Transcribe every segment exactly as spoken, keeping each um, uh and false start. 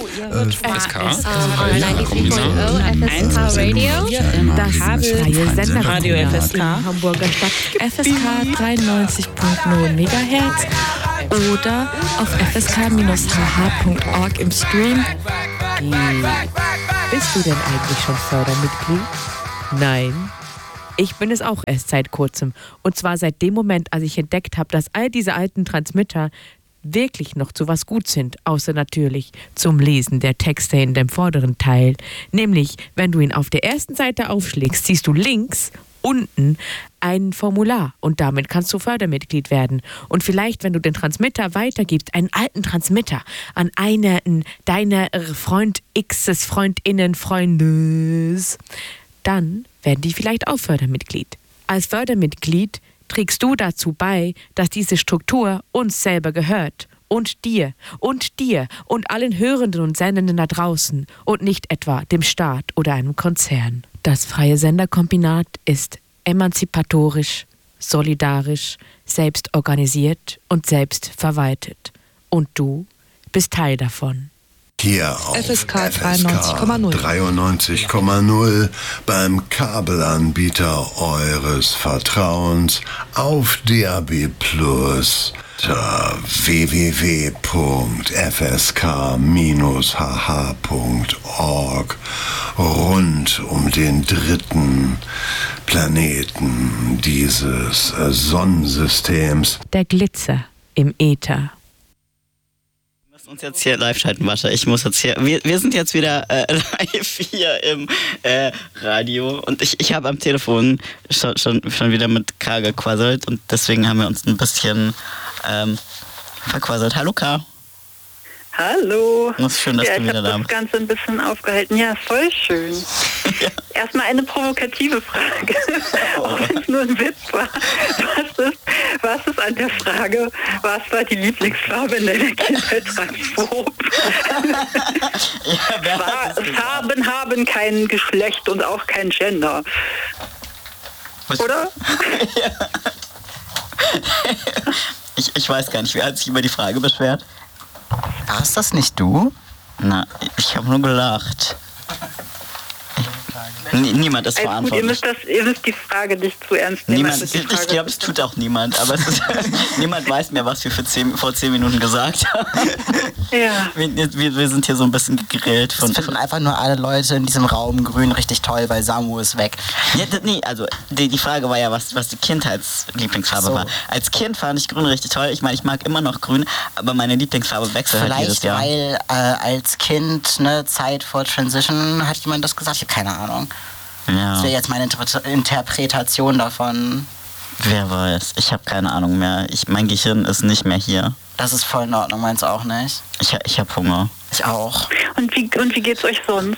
F S K neunundneunzig Punkt null F S K Radio, das freie Senderradio F S K im Hamburger Stadtgebiet, F S K dreiundneunzig Punkt null Megahertz oder auf f s k dash h h punkt org im Stream. Bist du denn eigentlich schon Fördermitglied? Nein. Ich bin es auch erst seit kurzem. Und zwar seit dem Moment, als ich entdeckt habe, dass all diese alten Transmitter wirklich noch zu was gut sind, außer natürlich zum Lesen der Texte in dem vorderen Teil. Nämlich, wenn du ihn auf der ersten Seite aufschlägst, siehst du links unten ein Formular und damit kannst du Fördermitglied werden. Und vielleicht, wenn du den Transmitter weitergibst, einen alten Transmitter an einen deiner Freund X's, Freundinnen, Freundes, dann werden die vielleicht auch Fördermitglied. Als Fördermitglied trägst du dazu bei, dass diese Struktur uns selber gehört. Und dir, und dir, und allen Hörenden und Sendenden da draußen und nicht etwa dem Staat oder einem Konzern. Das freie Senderkombinat ist emanzipatorisch, solidarisch, selbst organisiert und selbst verwaltet. Und du bist Teil davon. Hier auf F S K dreiundneunzig Komma null dreiundneunzig Komma null beim Kabelanbieter eures Vertrauens auf D A B Plus unter w w w punkt f s k dash h h punkt org rund um den dritten Planeten dieses Sonnensystems. Der Glitzer im Äther. Uns jetzt hier live schalten, warte, ich muss jetzt hier, wir, wir sind jetzt wieder äh, live hier im äh, Radio und ich, ich habe am Telefon schon, schon, schon wieder mit K gequasselt und deswegen haben wir uns ein bisschen ähm, verquasselt. Hallo K. Hallo. Das ist schön, dass ja, du wieder da bist. Ich habe das Ganze ein bisschen aufgehalten. Ja, voll schön. Ja. Erstmal eine provokative Frage, auch wenn es nur ein Witz war. Was ist, was ist an der Frage, was war die Lieblingsfarbe in deiner Kindheit transphob? Ja, war, Farben haben kein Geschlecht und auch kein Gender. Was? Oder? Ja. ich, ich weiß gar nicht, wer hat sich über die Frage beschwert? Warst das nicht du? Na, ich habe nur gelacht. N- niemand ist also verantwortlich. Gut, ihr, müsst das, ihr müsst die Frage nicht zu ernst nehmen. Niemand, ich ich glaube, es tut auch niemand. Aber es ist, niemand weiß mehr, was wir für zehn, vor zehn Minuten gesagt haben. Ja. Wir, wir, wir sind hier so ein bisschen gegrillt. Von, finden einfach nur alle Leute in diesem Raum grün richtig toll, weil Samu ist weg. Ja, das, nee, also die, die Frage war ja, was, was die Kindheitslieblingsfarbe so. war. Als Kind fand ich grün richtig toll. Ich meine, ich mag immer noch grün, aber meine Lieblingsfarbe wechselt Vielleicht, halt jedes Jahr. weil äh, als Kind, ne, Zeit vor Transition, hat jemand das gesagt? Ich habe keine Ahnung. Ja. Das wäre jetzt meine Inter- Interpretation davon. Wer weiß, ich habe keine Ahnung mehr. Ich, mein Gehirn ist nicht mehr hier. Das ist voll in Ordnung, meins auch nicht. Ich, ich habe Hunger. Ich auch. Und wie, und wie geht's euch sonst?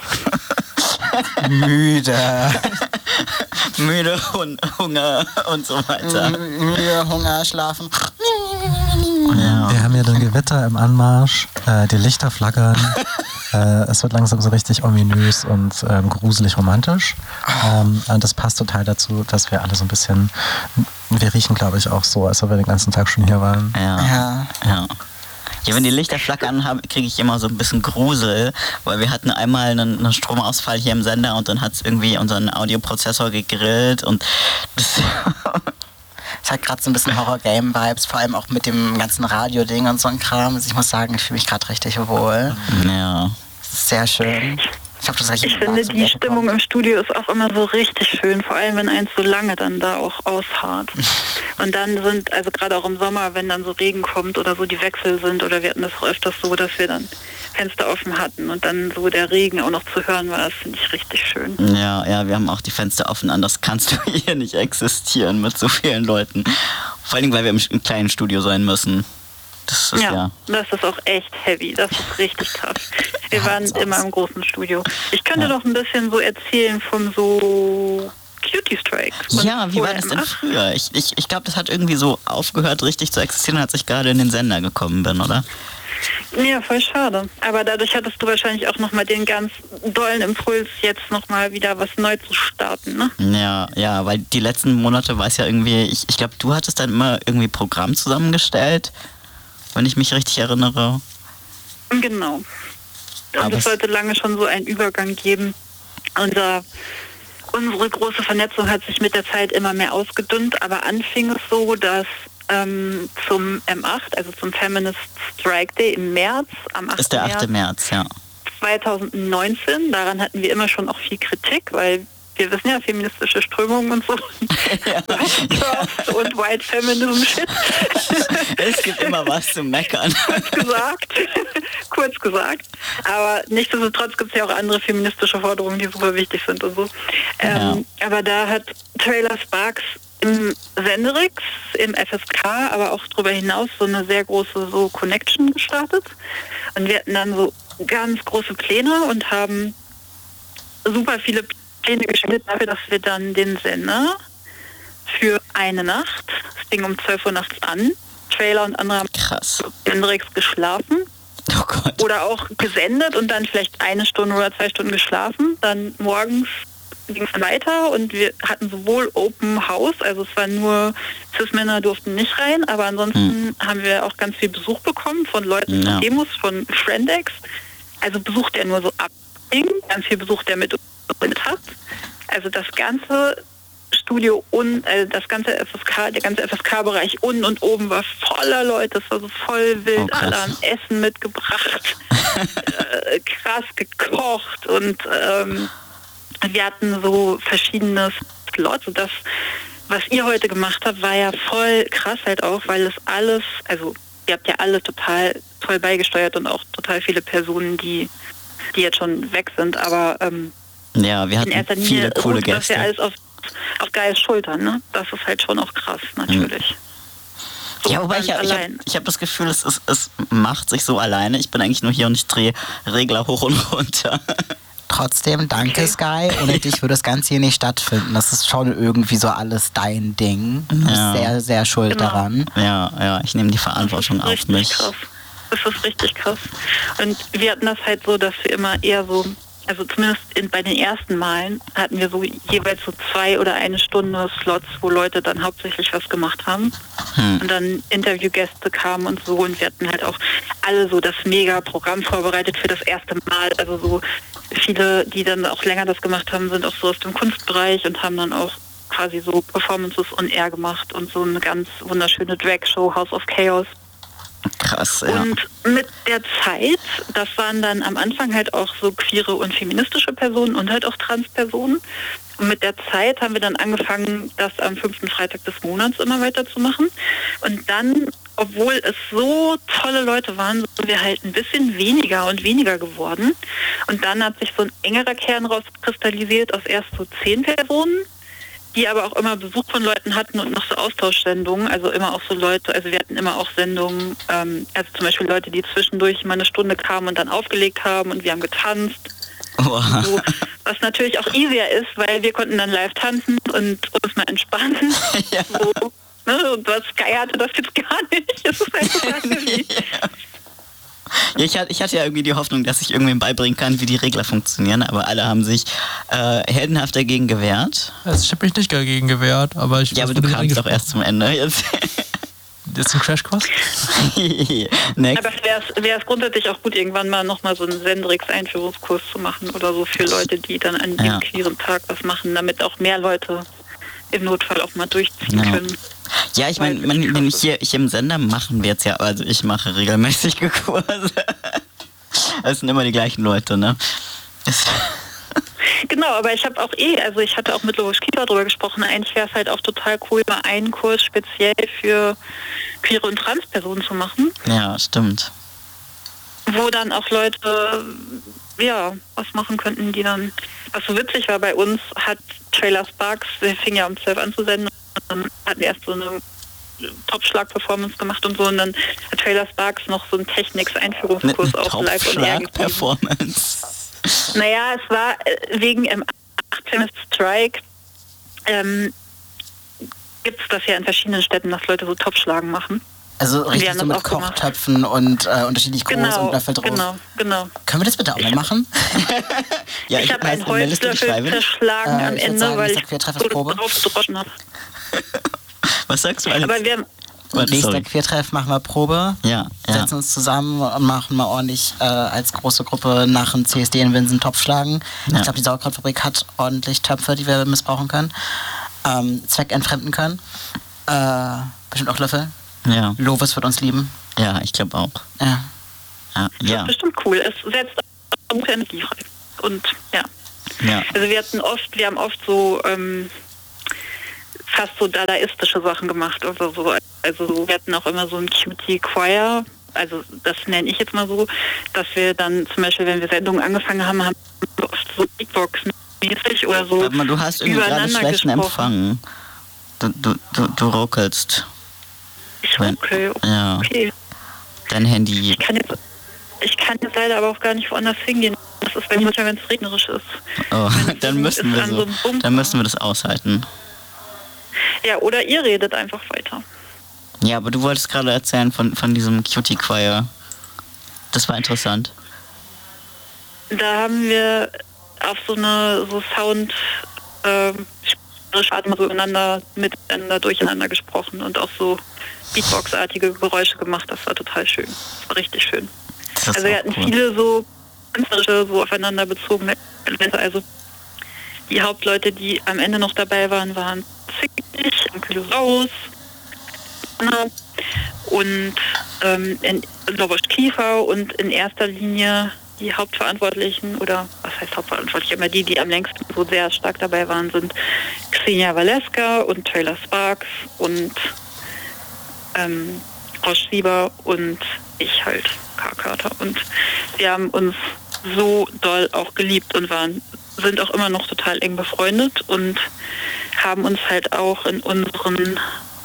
Müde. Müde, Hun- Hunger und so weiter. M- müde, Hunger, schlafen. Ja. Wir haben ja dann Gewitter im Anmarsch, äh, die Lichter flackern, äh, es wird langsam so richtig ominös und ähm, gruselig romantisch. Ähm, und das passt total dazu, dass wir alle so ein bisschen, wir riechen glaube ich auch so, als ob wir den ganzen Tag schon hier waren. Ja, ja. ja. Ja, wenn die Lichter flackern, kriege ich immer so ein bisschen Grusel, weil wir hatten einmal einen, einen Stromausfall hier im Sender und dann hat es irgendwie unseren Audioprozessor gegrillt und das es hat gerade so ein bisschen Horror-Game-Vibes, vor allem auch mit dem ganzen Radio-Ding und so ein Kram. Also ich muss sagen, ich fühle mich gerade richtig wohl. Ja. Das ist sehr schön. Ich, glaub, das ich finde, die Stimmung im Studio ist auch immer so richtig schön, vor allem wenn eins so lange dann da auch ausharrt. Und dann sind, also gerade auch im Sommer, wenn dann so Regen kommt oder so die Wechsel sind, oder wir hatten das auch öfters so, dass wir dann Fenster offen hatten und dann so der Regen auch noch zu hören war, das finde ich richtig schön. Ja, ja, wir haben auch die Fenster offen, anders kannst du hier nicht existieren mit so vielen Leuten. Vor allem, weil wir im kleinen Studio sein müssen. Das ist, ja, ja, das ist auch echt heavy, das ist richtig krass. Wir ja, waren immer im großen Studio. Ich könnte ja. doch ein bisschen so erzählen von so Cutie Strike. Ja, wie war das denn früher? Ich, ich, ich glaube, das hat irgendwie so aufgehört, richtig zu existieren, als ich gerade in den Sender gekommen bin, oder? Ja, voll schade. Aber dadurch hattest du wahrscheinlich auch nochmal den ganz dollen Impuls, jetzt nochmal wieder was neu zu starten, ne? Ja, ja, weil die letzten Monate war es ja irgendwie, ich, ich glaube, du hattest dann immer irgendwie Programm zusammengestellt, wenn ich mich richtig erinnere. Genau. Und es sollte lange schon so einen Übergang geben. Unser, unsere große Vernetzung hat sich mit der Zeit immer mehr ausgedünnt, aber anfing es so, dass ähm, zum M acht, also zum Feminist Strike Day im März, am achten Ist der achte März, ja. zweitausendneunzehn, daran hatten wir immer schon auch viel Kritik, weil wir wissen ja, feministische Strömungen und so. Ja. Und White Feminism Shit. Es gibt immer was zu meckern. Kurz gesagt. Kurz gesagt. Aber nichtsdestotrotz gibt es ja auch andere feministische Forderungen, die super wichtig sind und so. Ähm, ja. Aber da hat Trailer Sparks im Senderix, im F S K, aber auch darüber hinaus so eine sehr große so Connection gestartet. Und wir hatten dann so ganz große Pläne und haben super viele Pläne geschnitten dafür, dass wir dann den Sender für eine Nacht, es ging um zwölf Uhr nachts an, Trailer und andere haben Krass. Senderix geschlafen. Oh Gott. Oder auch gesendet und dann vielleicht eine Stunde oder zwei Stunden geschlafen. Dann morgens ging es weiter und wir hatten sowohl Open House, also es waren nur Cis-Männer durften nicht rein, aber ansonsten hm. haben wir auch ganz viel Besuch bekommen von Leuten von ja. Demos, von Friendex. Also Besuch, der nur so abging, ganz viel Besuch, der mit uns hat. Also das ganze Studio und äh, das ganze F S K, der ganze F S K-Bereich unten und oben war voller Leute, es war so voll wild, oh, alle haben Essen mitgebracht, äh, krass gekocht und ähm, wir hatten so verschiedene Slots und das, was ihr heute gemacht habt, war ja voll krass halt auch, weil es alles, also ihr habt ja alle total toll beigesteuert und auch total viele Personen, die, die jetzt schon weg sind, aber ähm, ja, wir hatten viele coole Gäste. Das ist ja alles auf, auf Geies Schultern, ne? Das ist halt schon auch krass, natürlich. Mhm. So, ja, wobei ich, ich habe hab das Gefühl, es, es, es macht sich so alleine. Ich bin eigentlich nur hier und ich drehe Regler hoch und runter. Trotzdem, danke okay. Sky. Ohne dich würde das Ganze hier nicht stattfinden. Das ist schon irgendwie so alles dein Ding. Du bist ja. sehr, sehr schuld genau. daran. Ja, ja, ich nehme die Verantwortung auf mich. Krass. Das ist richtig krass. Und wir hatten das halt so, dass wir immer eher so, also zumindest in, bei den ersten Malen hatten wir so jeweils so zwei oder eine Stunde Slots, wo Leute dann hauptsächlich was gemacht haben. Hm. Und dann Interviewgäste kamen und so. Und wir hatten halt auch alle so das Mega-Programm vorbereitet für das erste Mal. Also so viele, die dann auch länger das gemacht haben, sind auch so aus dem Kunstbereich und haben dann auch quasi so Performances on Air gemacht und so eine ganz wunderschöne Drag-Show, House of Chaos. Krass, ja. Und mit der Zeit, das waren dann am Anfang halt auch so queere und feministische Personen und halt auch Transpersonen. Und mit der Zeit haben wir dann angefangen, das am fünften Freitag des Monats immer weiterzumachen. Und dann, obwohl es so tolle Leute waren, sind wir halt ein bisschen weniger und weniger geworden. Und dann hat sich so ein engerer Kern rauskristallisiert aus erst so zehn Personen, die aber auch immer Besuch von Leuten hatten und noch so Austauschsendungen, also immer auch so Leute, also wir hatten immer auch Sendungen, ähm, also zum Beispiel Leute, die zwischendurch mal eine Stunde kamen und dann aufgelegt haben und wir haben getanzt. Wow. So, was natürlich auch easier ist, weil wir konnten dann live tanzen und uns mal entspannen. Ja. So, ne, und was Sky hatte das jetzt gar nicht. Das ist halt total heavy. Ja. Ja, ich, hatte, ich hatte ja irgendwie die Hoffnung, dass ich irgendwem beibringen kann, wie die Regler funktionieren, aber alle haben sich äh, heldenhaft dagegen gewehrt. Also ich habe mich nicht dagegen gewehrt, aber ich... Ja, aber du kamst doch erst zum Ende. Jetzt. Das ist ein Crashkurs? Aber wäre es grundsätzlich auch gut, irgendwann mal nochmal so einen Sendrix-Einführungskurs zu machen oder so für Leute, die dann an dem ja. queeren Tag was machen, damit auch mehr Leute im Notfall auch mal durchziehen ja. können. Ja, ich meine, wenn ich hier, hier im Sender machen wir jetzt ja, also ich mache regelmäßig Kurse. Das sind immer die gleichen Leute, ne? Genau, aber ich habe auch eh, also ich hatte auch mit Lovisch Kiefer drüber gesprochen, eigentlich wäre es halt auch total cool, mal einen Kurs speziell für queere und Transpersonen zu machen. Ja, stimmt. Wo dann auch Leute, ja, was machen könnten, die dann, was so witzig war bei uns, hat Trailer Sparks, der fing ja um zwölf an zu senden, und dann hatten wir erst so eine Top-Schlag-Performance gemacht und so und dann hat Trailer Sparks noch so einen Technics-Einführungskurs auch live und air gegeben. Performance. Naja, es war wegen im achten Strike ähm, gibt es das ja in verschiedenen Städten, dass Leute so Topfschlagen machen. Also richtig so mit Kochtöpfen und äh, unterschiedlich groß genau, und Löffel drauf. Genau, genau. Können wir das bitte auch mal machen? Ja, ich, ich habe einen Holzlöffel zerschlagen äh, am Ende, sagen, weil ich, ich drauf gedroschen habe. Was sagst du, Alex? Aber wir, Und nächster Queertreff machen wir Probe. Ja, ja. Setzen uns zusammen und machen mal ordentlich äh, als große Gruppe nach dem C S D in Winsen Topf schlagen. Ja. Ich glaube, die Sauerkrautfabrik hat ordentlich Töpfe, die wir missbrauchen können. Ähm, zweckentfremden können. Äh, bestimmt auch Löffel. Ja. Lovis wird uns lieben. Ja, ich glaube auch. Ja. Ja, das ja. ist bestimmt cool. Es setzt auch Energie frei. Und ja. ja. Also wir hatten oft, wir haben oft so ähm, fast so dadaistische Sachen gemacht oder so. Also wir hatten auch immer so ein Cutie Choir. Also das nenne ich jetzt mal so, dass wir dann zum Beispiel, wenn wir Sendungen angefangen haben, haben wir oft so Beatbox-mäßig oder so. Aber du hast irgendwie gerade schlechten Empfang. Du, du, du, du ruckelst. Ich ruckel, ja. Okay. Dein Handy. Ich kann, jetzt, ich kann jetzt leider aber auch gar nicht woanders hingehen. Das ist bei mir manchmal, wenn es regnerisch ist. Oh, dann müssen wir so, so dann müssen wir das aushalten. Ja, oder ihr redet einfach weiter. Ja, aber du wolltest gerade erzählen von, von diesem Cutie Choir. Das war interessant. Da haben wir auf so eine so Sound ähm, Art mal so miteinander, miteinander durcheinander gesprochen und auch so Beatbox-artige Geräusche gemacht. Das war total schön. Das war richtig schön. Also wir hatten cool. viele so künstlerische, so aufeinander bezogene Elemente. Also die Hauptleute, die am Ende noch dabei waren, waren Zickig, Ankylosaurus und ähm, Lobosch Kiefer und in erster Linie die Hauptverantwortlichen, oder was heißt Hauptverantwortliche, immer die, die am längsten so sehr stark dabei waren, sind Xenia Valeska und Taylor Sparks und ähm, Roche Sieber und ich halt, K. Carter. Und sie haben uns so doll auch geliebt und waren, sind auch immer noch total eng befreundet und haben uns halt auch in unseren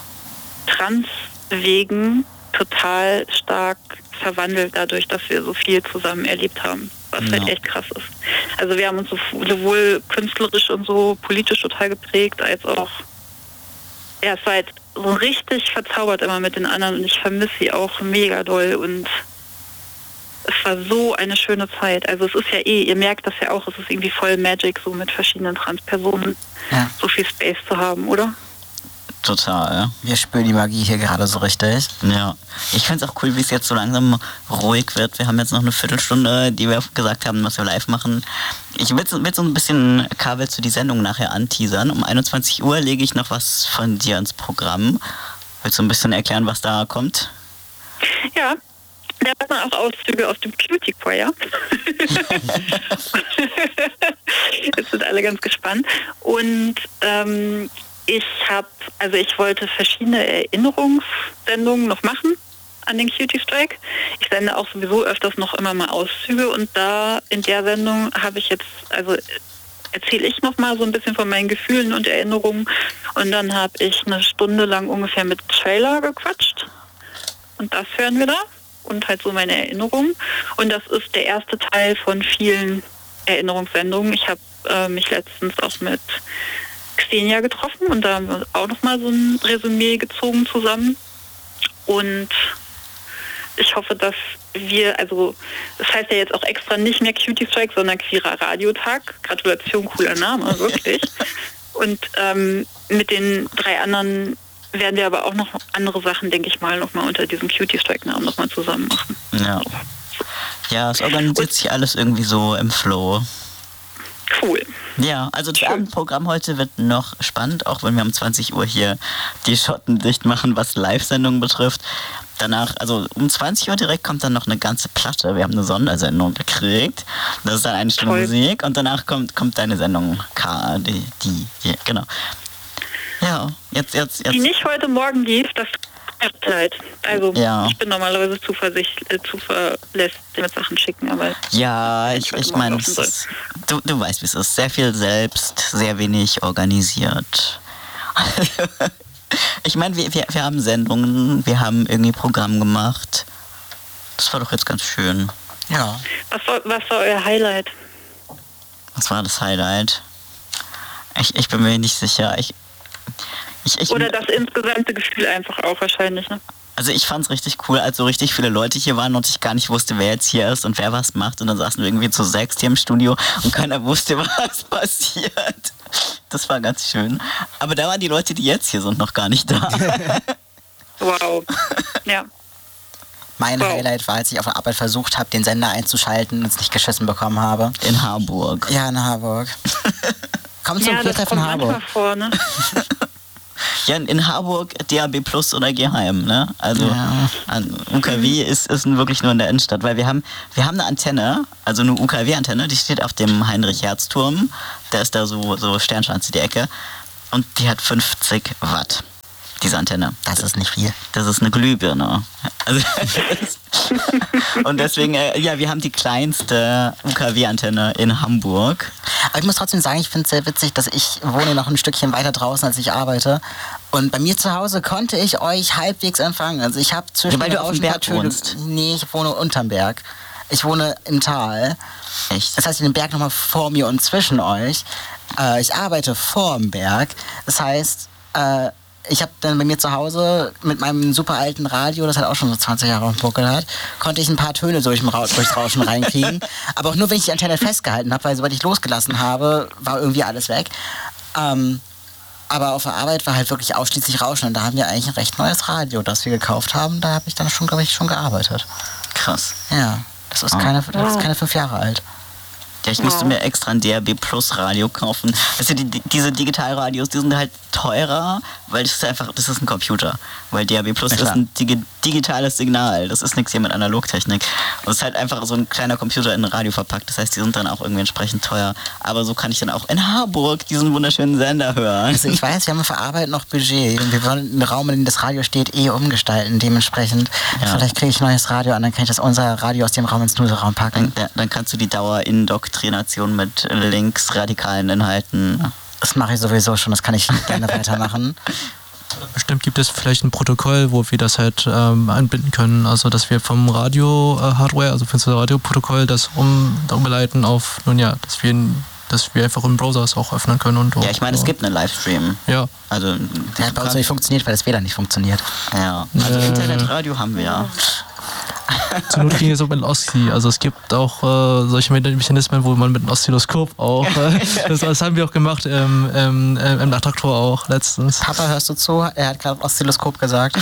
Transwegen total stark verwandelt dadurch, dass wir so viel zusammen erlebt haben, was ja. halt echt krass ist. Also wir haben uns so, sowohl künstlerisch und so politisch total geprägt, als auch, ja, es war halt so richtig verzaubert immer mit den anderen und ich vermisse sie auch mega doll und es war so eine schöne Zeit. Also es ist ja eh, ihr merkt das ja auch, es ist irgendwie voll Magic, so mit verschiedenen Transpersonen ja. so viel Space zu haben, oder? Total, ja. Wir spüren die Magie hier gerade so richtig. Ja. Ich finde es auch cool, wie es jetzt so langsam ruhig wird. Wir haben jetzt noch eine Viertelstunde, die wir gesagt haben, was wir live machen. Ich will so, will so ein bisschen, K, willst du die Sendung nachher anteasern? Um einundzwanzig Uhr lege ich noch was von dir ins Programm. Willst du ein bisschen erklären, was da kommt? Ja. Da hat man auch Auszüge aus dem Cutie Choir. Jetzt sind alle ganz gespannt. Und ähm, ich habe, also ich wollte verschiedene Erinnerungssendungen noch machen an den Cutie Strike. Ich sende auch sowieso öfters noch immer mal Auszüge und da in der Sendung habe ich jetzt, also erzähle ich noch mal so ein bisschen von meinen Gefühlen und Erinnerungen und dann habe ich eine Stunde lang ungefähr mit Trailer gequatscht und das hören wir da und halt so meine Erinnerungen und das ist der erste Teil von vielen Erinnerungssendungen. Ich habe äh, mich letztens auch mit Xenia getroffen und da haben wir auch noch mal so ein Resümee gezogen zusammen und ich hoffe, dass wir, also das heißt ja jetzt auch extra nicht mehr Cutie Strike, sondern Queerer Radiotag. Gratulation, cooler Name, wirklich. Und ähm, mit den drei anderen werden wir aber auch noch andere Sachen, denke ich mal, noch mal unter diesem Cutie Strike Namen noch mal zusammen machen. Ja, ja, es organisiert und sich alles irgendwie so im Flow. Cool. Ja, also das Abendprogramm heute wird noch spannend, auch wenn wir um zwanzig Uhr hier die Schotten dicht machen, was Live-Sendungen betrifft. Danach, also um zwanzig Uhr direkt kommt dann noch eine ganze Platte. Wir haben eine Sondersendung gekriegt. Das ist dann eine Stunde Toll. Musik und danach kommt, kommt deine Sendung K, die, die, die, genau. Ja, jetzt, jetzt, jetzt. Die nicht heute Morgen lief, das tut mir leid. Also ja. Ich bin normalerweise zuversichtlich, äh, zuverlässig mit Sachen schicken, aber ja, ich, ich meine, du, du weißt, wie es ist. Sehr viel selbst, sehr wenig organisiert. Ich meine, wir, wir, wir haben Sendungen, wir haben irgendwie Programm gemacht. Das war doch jetzt ganz schön. Ja. Was war, was war euer Highlight? Was war das Highlight? Ich, ich bin mir nicht sicher. Ich, ich, ich, Oder das insgesamte Gefühl einfach auch wahrscheinlich, ne? Also ich fand's richtig cool, als so richtig viele Leute hier waren und ich gar nicht wusste, wer jetzt hier ist und wer was macht. Und dann saßen wir irgendwie zu sechs hier im Studio und keiner wusste, was passiert. Das war ganz schön. Aber da waren die Leute, die jetzt hier sind, noch gar nicht da. Wow. Ja. Mein wow. Highlight war, als ich auf der Arbeit versucht habe, den Sender einzuschalten und es nicht geschissen bekommen habe. In Harburg. Ja, in Harburg. Komm zum ja, Queertreffen Harburg. Vor, ne? Ja, in Harburg D A B Plus oder Geheim, ne? Also ja. U K W ist, ist wirklich nur in der Innenstadt, weil wir haben, wir haben eine Antenne, also eine U K W-Antenne, die steht auf dem Heinrich-Herz-Turm, der ist da so, so Sternschanze die Ecke und die hat fünfzig Watt, diese Antenne. Das ist nicht viel. Das ist eine Glühbirne. Also, und deswegen, äh, ja, wir haben die kleinste U K W-Antenne in Hamburg. Aber ich muss trotzdem sagen, ich finde es sehr witzig, dass ich wohne noch ein Stückchen weiter draußen, als ich arbeite. Und bei mir zu Hause konnte ich euch halbwegs empfangen. Also ich habe zwischen... Ja, weil du auf dem Berg Töne, wohnst. Nee, ich wohne unterm Berg. Ich wohne im Tal. Echt? Das heißt, ich bin den Berg nochmal vor mir und zwischen euch. Äh, ich arbeite vorm Berg. Das heißt... Äh, ich habe dann bei mir zu Hause mit meinem super alten Radio, das halt auch schon so zwanzig Jahre auf dem Buckel hat, konnte ich ein paar Töne durch durchs Rauschen reinkriegen. Aber auch nur, wenn ich die Antenne festgehalten habe, weil sobald ich losgelassen habe, war irgendwie alles weg. Ähm, aber auf der Arbeit war halt wirklich ausschließlich Rauschen und da haben wir eigentlich ein recht neues Radio, das wir gekauft haben. Da habe ich dann schon, glaube ich, schon gearbeitet. Krass. Ja, das ist, keine, das ist keine fünf Jahre alt. Ja, ich musste mir extra ein D A B Plus Radio kaufen. Also die, die, diese Digitalradios, die sind halt teurer, weil das ist einfach, das ist ein Computer. Weil D A B Plus ist ein dig- digitales Signal. Das ist nichts hier mit Analogtechnik. Und es ist halt einfach so ein kleiner Computer in ein Radio verpackt. Das heißt, die sind dann auch irgendwie entsprechend teuer. Aber so kann ich dann auch in Harburg diesen wunderschönen Sender hören. Also ich weiß, wir haben für Arbeit noch Budget. Und wir wollen den Raum, in dem das Radio steht, eh umgestalten. Dementsprechend, ja. Vielleicht kriege ich ein neues Radio an, dann kann ich das unser Radio aus dem Raum ins Nudelraum packen. Dann, dann kannst du die Dauerindoktrination mit linksradikalen Inhalten. Das mache ich sowieso schon, das kann ich gerne weitermachen. Bestimmt gibt es vielleicht ein Protokoll, wo wir das halt ähm, anbinden können. Also, dass wir vom Radio-Hardware, also für unser Radioprotokoll, das um, umleiten auf, nun ja, dass wir, dass wir einfach im Browser es auch öffnen können. Und ja, ich meine, es gibt einen Livestream. Ja. Also, der hat bei uns nicht funktioniert, weil das W L A N nicht funktioniert. Ja, also äh, Internetradio haben wir ja. Zur Not ging es auch mit dem Ossi. Also es gibt auch äh, solche Mechanismen, wo man mit einem Oszilloskop auch, äh, das, das haben wir auch gemacht ähm, ähm, im Nachtraktor auch letztens. Papa, hörst du zu? Er hat gerade Oszilloskop gesagt.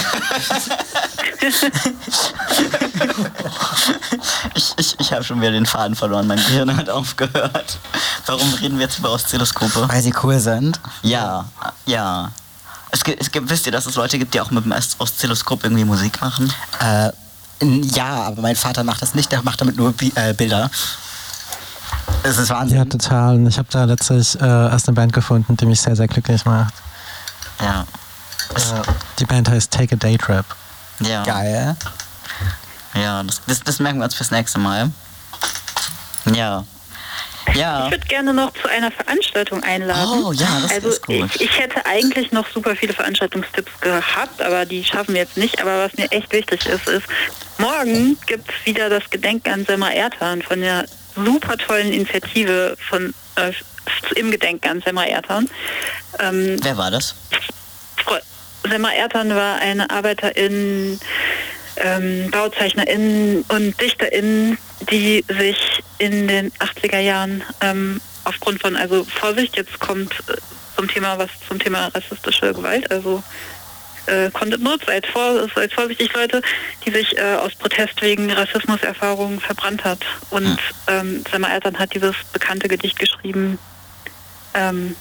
ich ich, ich habe schon wieder den Faden verloren, mein Gehirn hat aufgehört. Warum reden wir jetzt über Oszilloskope? Weil sie cool sind. Ja, ja. Es gibt, es gibt, wisst ihr, dass es Leute gibt, die auch mit dem Oszilloskop irgendwie Musik machen? Äh, Ja, aber mein Vater macht das nicht, der macht damit nur äh, Bilder. Das ist Wahnsinn. Ja, total. Und ich habe da letztlich äh, erst eine Band gefunden, die mich sehr, sehr glücklich macht. Ja. Äh, die Band heißt Take a Day Trip. Ja. Geil. Ja, das, das, das merken wir uns fürs nächste Mal. Ja. Ja. Ich würde gerne noch zu einer Veranstaltung einladen. Oh ja, das also ist gut. Ich, ich hätte eigentlich noch super viele Veranstaltungstipps gehabt, aber die schaffen wir jetzt nicht. Aber was mir echt wichtig ist, ist, morgen gibt es wieder das Gedenken an Selma Ertan von der super tollen Initiative von äh, im Gedenken an Selma Ertan. Ähm, Wer war das? Selma Ertan war eine Arbeiterin, ähm, BauzeichnerInnen und DichterInnen, die sich in den achtziger Jahren ähm, aufgrund von, also Vorsicht, jetzt kommt äh, zum Thema was zum Thema rassistische Gewalt, also äh, Content Not, seid, vor, seid vorsichtig, Leute, die sich äh, aus Protest wegen Rassismuserfahrungen verbrannt hat. Und hm. ähm, Selma Ertan hat dieses bekannte Gedicht geschrieben, ähm,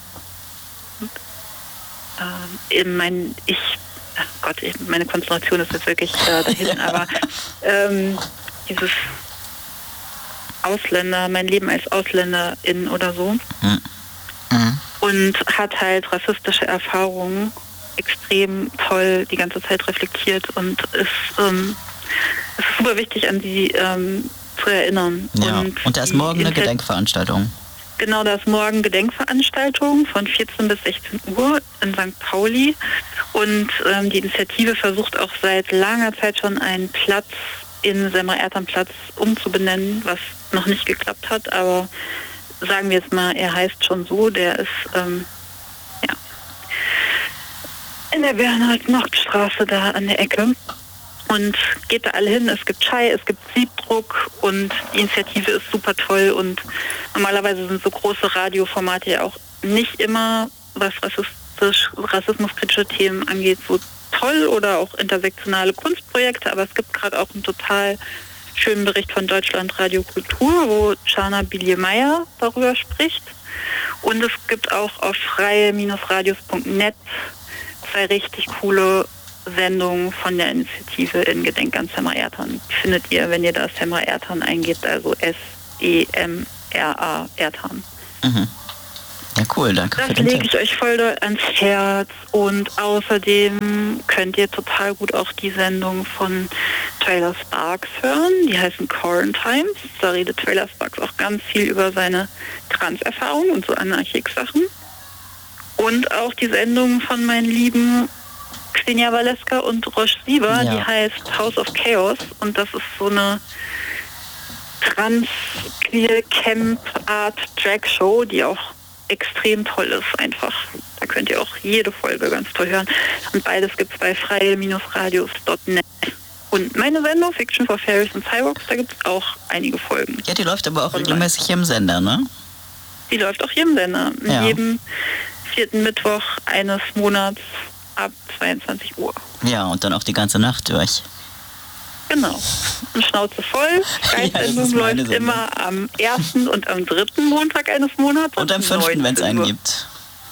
äh, in mein, ich Gott, ich, meine Konzentration ist jetzt wirklich äh, da hinten, ja. aber ähm, dieses Ausländer, mein Leben als Ausländerin oder so mhm. Mhm. und hat halt rassistische Erfahrungen extrem toll die ganze Zeit reflektiert und ist, ähm, ist super wichtig, an sie ähm, zu erinnern. Ja. Und, und da ist morgen eine Gedenkveranstaltung. Genau, da ist morgen Gedenkveranstaltung von vierzehn bis sechzehn Uhr in Sankt Pauli. Und ähm, die Initiative versucht auch seit langer Zeit schon einen Platz in Selma-Ertan-Platz umzubenennen, was noch nicht geklappt hat. Aber sagen wir jetzt mal, er heißt schon so, der ist ähm, ja, in der Bernhard-Nocht-Straße da an der Ecke. Und geht da alle hin, es gibt Chai, es gibt Siebdruck und die Initiative ist super toll und normalerweise sind so große Radioformate ja auch nicht immer, was rassistisch, rassismuskritische Themen angeht, so toll oder auch intersektionale Kunstprojekte, aber es gibt gerade auch einen total schönen Bericht von Deutschlandradio Kultur, wo Chana Bilje-Meyer darüber spricht. Und es gibt auch auf freie Radios punkt net zwei richtig coole Sendungen von der Initiative in Gedenk an Semra Ertan. Die findet ihr, wenn ihr da Semra Ertan eingebt, also S E M R A Ertan. Mhm. Ja, cool, danke das für den lege Tipp. ich euch voll doll ans Herz und außerdem könnt ihr total gut auch die Sendung von Trailer Sparks hören, die heißen Quarantines. Da redet Trailer Sparks auch ganz viel über seine Trans-Erfahrung und so Anarchik-Sachen. Und auch die Sendung von meinen lieben Xenia Waleska und Roche Sieber, Ja. die heißt House of Chaos und das ist so eine Trans-Queer-Camp-Art-Drag-Show, die auch extrem toll ist einfach. Da könnt ihr auch jede Folge ganz toll hören. Und beides gibt es bei freie Radios punkt net. Und meine Sendung, Fiction for Fairies and Cyborgs, da gibt es auch einige Folgen. Ja, die läuft aber auch Online. regelmäßig hier im Sender, ne? Die läuft auch hier im Sender. Ja. Jeden vierten Mittwoch eines Monats ab zweiundzwanzig Uhr. Ja, und dann auch die ganze Nacht durch. Genau. Und Schnauze voll. Ja, das Skype-Sendung ist meine läuft Sendung. immer am ersten und am dritten Montag eines Monats. Und am fünften, wenn es einen Uhr. gibt.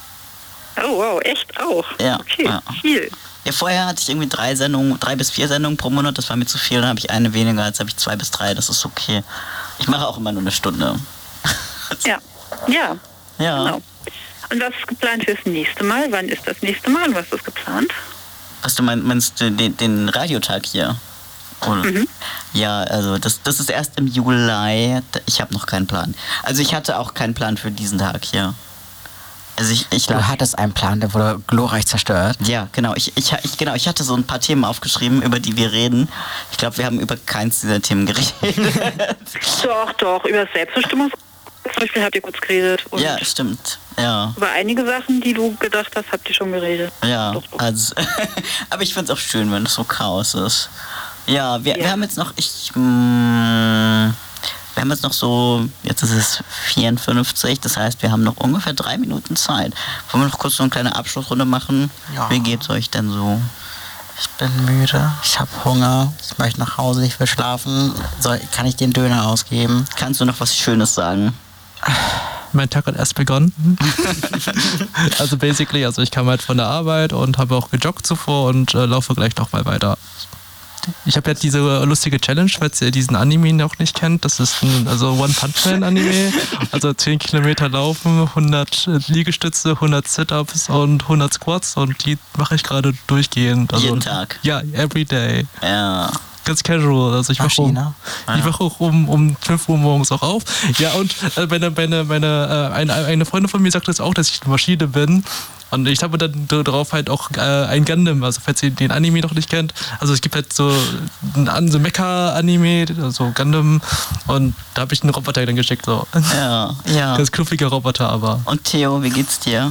Oh wow, echt auch? Ja, Okay, ja. viel. Ja, vorher hatte ich irgendwie drei Sendungen, drei bis vier Sendungen pro Monat, das war mir zu viel, dann habe ich eine weniger, jetzt habe ich zwei bis drei, das ist okay. Ich mache auch immer nur eine Stunde. Ja, ja, Ja. genau. Und was ist geplant fürs nächste Mal? Wann ist das nächste Mal und was ist geplant? Was du meinst, meinst du den, den Radiotag hier? Oder? Mhm. Ja, also das, das ist erst im Juli. Ich habe noch keinen Plan. Also ich hatte auch keinen Plan für diesen Tag hier. Also ich, ich Du hattest einen Plan, der wurde glorreich zerstört. Ja, genau. Ich, ich, ich, genau. ich hatte so ein paar Themen aufgeschrieben, über die wir reden. Ich glaube, wir haben über keins dieser Themen geredet. Doch, doch, über das Selbstbestimmungsrecht zum Beispiel habt ihr kurz geredet. Und Ja, stimmt. Ja. über einige Sachen, die du gedacht hast, habt ihr schon geredet. Ja, Doch, doch. also, aber ich finde es auch schön, wenn es so Chaos ist. Ja, wir, Ja. wir haben jetzt noch, ich, mh, wir haben jetzt noch so, jetzt ist es vierundfünfzig, das heißt, wir haben noch ungefähr drei Minuten Zeit. Wollen wir noch kurz so eine kleine Abschlussrunde machen? Ja. Wie geht's euch denn so? Ich bin müde, ich habe Hunger, ich möchte nach Hause, ich will schlafen. Soll, kann ich den Döner ausgeben? Kannst du noch was Schönes sagen? Mein Tag hat erst begonnen. Also basically, also ich kam halt von der Arbeit und habe auch gejoggt zuvor und äh, laufe gleich noch mal weiter. Ich habe jetzt diese lustige Challenge, falls ihr diesen Anime noch nicht kennt. Das ist ein also One Punch Man Anime. Also zehn Kilometer laufen, hundert Liegestütze, hundert Sit-Ups und hundert Squats und die mache ich gerade durchgehend. Also, Jeden Tag? Ja, every day. Ja. Ganz casual. Also ich wache um, China? ich wache auch um, um fünf Uhr morgens auch auf. Ja, und äh, meine, meine, meine, äh, eine, eine Freundin von mir sagt jetzt auch, dass ich eine Maschine bin. Und ich habe dann darauf halt auch äh, ein Gundam, also falls ihr den Anime noch nicht kennt. Also es gibt halt so ein so Mecha-Anime, so Gundam. Und da habe ich einen Roboter dann geschickt. So. Ja, ja. Ganz knuffiger Roboter, aber. Und Theo, wie geht's dir?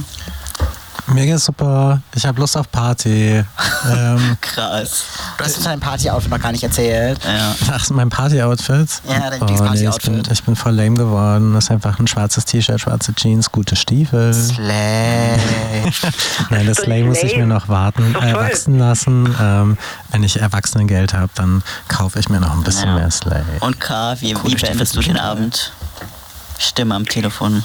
Mir geht's super. Ich habe Lust auf Party. ähm, Krass. Du hast uns dein Party-Outfit noch gar nicht erzählt. Ja. ach, mein Party-Outfit? Ja, dein Oh, nee, ich, Lieblings-Party-Outfit. bin, ich bin voll lame geworden. Das ist einfach ein schwarzes T-Shirt, schwarze Jeans, gute Stiefel. Slay. Nein, das Slay muss ich mir noch warten, äh, wachsen lassen. Ähm, wenn ich Erwachsenengeld habe, dann kaufe ich mir noch ein bisschen Ja. mehr Slay. Und K, wie, Coole wie beendest du Stiefel den sind Abend? Stimme am Telefon.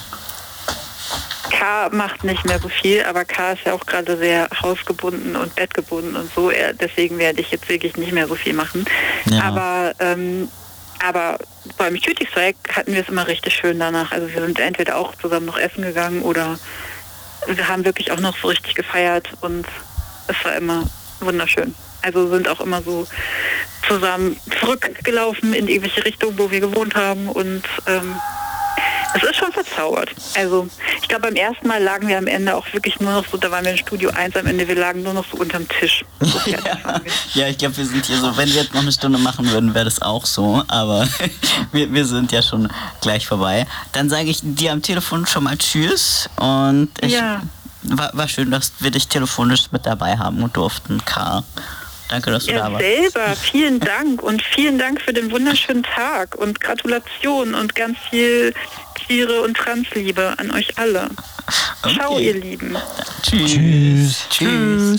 K macht nicht mehr so viel, aber K ist ja auch gerade sehr hausgebunden und bettgebunden und so. Er, deswegen werde ich jetzt wirklich nicht mehr so viel machen. Ja. Aber, ähm, aber beim Cutie Strike hatten wir es immer richtig schön danach. Also wir sind entweder auch zusammen noch essen gegangen oder wir haben wirklich auch noch so richtig gefeiert und es war immer wunderschön. Also sind auch immer so zusammen zurückgelaufen in irgendwelche Richtungen, wo wir gewohnt haben und ähm, es ist schon verzaubert. Also ich glaube, beim ersten Mal lagen wir am Ende auch wirklich nur noch so, da waren wir in Studio eins am Ende, wir lagen nur noch so unterm Tisch. So Ja, ja, ich glaube, wir sind hier so, wenn wir jetzt noch eine Stunde machen würden, wäre das auch so, aber wir, wir sind ja schon gleich vorbei. Dann sage ich dir am Telefon schon mal Tschüss und ich, Ja. war, war schön, dass wir dich telefonisch mit dabei haben und durften, K. Danke, dass du Ja, da warst. selber. Vielen Dank und vielen Dank für den wunderschönen Tag und Gratulation und ganz viel Queere und Transliebe an euch alle. Ciao, Okay. ihr Lieben. Tschüss. Tschüss. Tschüss.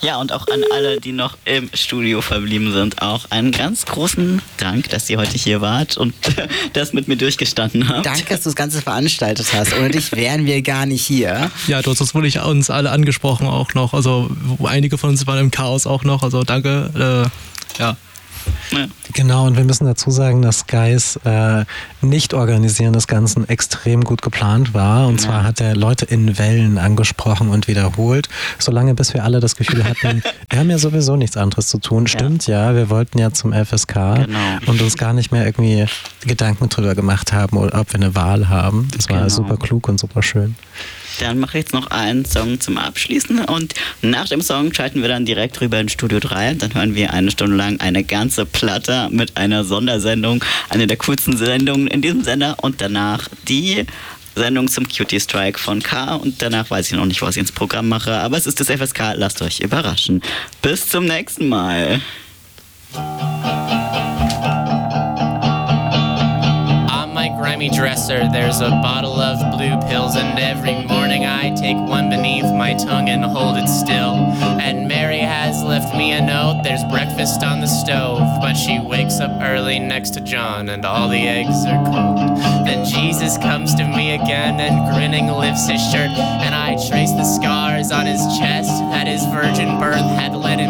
Ja, und auch an alle, die noch im Studio verblieben sind, auch einen ganz großen Dank, dass ihr heute hier wart und das mit mir durchgestanden habt. Danke, dass du das Ganze veranstaltet hast. Ohne dich wären wir gar nicht hier. Ja, du hast uns wirklich uns alle angesprochen auch noch. Also einige von uns waren im Chaos auch noch. Also danke. Äh, ja. Ja. Genau, und wir müssen dazu sagen, dass Guys äh, Nicht-Organisieren des Ganzen extrem gut geplant war. Und ja. zwar hat er Leute in Wellen angesprochen und wiederholt, solange bis wir alle das Gefühl hatten, wir haben ja sowieso nichts anderes zu tun. Stimmt ja, ja wir wollten ja zum F S K genau. und uns gar nicht mehr irgendwie Gedanken drüber gemacht haben, oder ob wir eine Wahl haben. Das war genau. super klug und super schön. Dann mache ich jetzt noch einen Song zum Abschließen und nach dem Song schalten wir dann direkt rüber in Studio drei. Dann hören wir eine Stunde lang eine ganze Platte mit einer Sondersendung, eine der coolsten Sendungen in diesem Sender und danach die Sendung zum Cutie Strike von K und danach weiß ich noch nicht, was ich ins Programm mache, aber es ist das F S K, lasst euch überraschen. Bis zum nächsten Mal. Grimy dresser, there's a bottle of blue pills, and every morning I take one beneath my tongue and hold it still. And Mary has left me a note, there's breakfast on the stove, but she wakes up early next to John and all the eggs are cold. Then Jesus comes to me again and grinning lifts his shirt, and I trace the scars on his chest that his virgin birth had led him